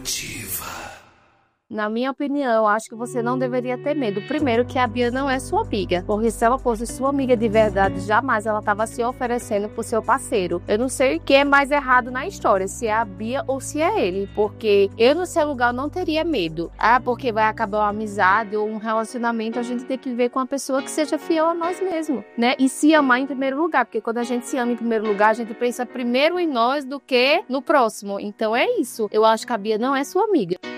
Na minha opinião, eu acho que você não deveria ter medo. Primeiro, que a Bia não é sua amiga. Porque se ela fosse sua amiga de verdade, jamais ela estava se oferecendo pro seu parceiro. Eu não sei o que é mais errado na história, se é a Bia ou se é ele. Porque eu, no seu lugar, não teria medo. Porque vai acabar uma amizade ou um relacionamento, a gente tem que viver com uma pessoa que seja fiel a nós mesmos, né? E se amar em primeiro lugar. Porque quando a gente se ama em primeiro lugar, a gente pensa primeiro em nós do que no próximo. Então é isso. Eu acho que a Bia não é sua amiga.